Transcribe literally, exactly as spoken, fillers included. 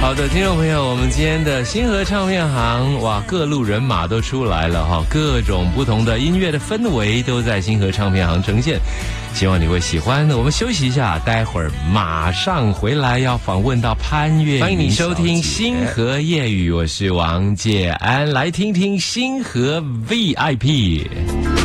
好的，听众朋友，我们今天的星河唱片行，哇，各路人马都出来了哈，各种不同的音乐的氛围都在星河唱片行呈现，希望你会喜欢。我们休息一下，待会儿马上回来要访问到潘越。欢迎你收听星河夜语，我是王介安，来听听星河 V I P。